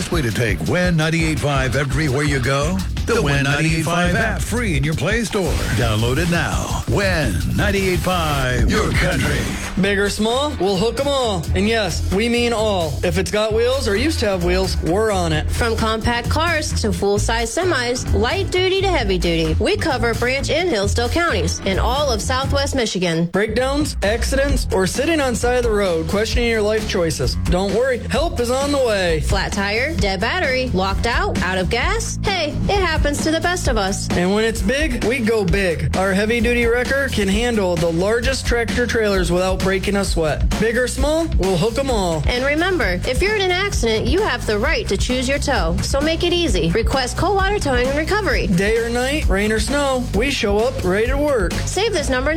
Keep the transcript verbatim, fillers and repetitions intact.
best way to take Win ninety-eight point five everywhere you go? The Win ninety-eight point five app, free in your Play Store. Download it now. Win ninety-eight point five, your country. Big or small, we'll hook them all. And yes, we mean all. If it's got wheels or used to have wheels, we're on it. From compact cars to full-size semis, light duty to heavy duty, we cover Branch and Hillsdale counties in all of Southwest Michigan. Breakdowns, accidents, or sitting on side of the road questioning your life choices. Don't worry, help is on the way. Flat tire, dead battery, locked out, out of gas. Hey, it happens to the best of us. And when it's big, we go big. Our heavy-duty wrecker can handle the largest tractor trailers without breaking a sweat. Big or small, we'll hook them all. And remember, if you're in an accident, you have the right to choose your tow. So make it easy. Request Coldwater Towing and Recovery. Day or night, rain or snow, we show up ready to work. Save this number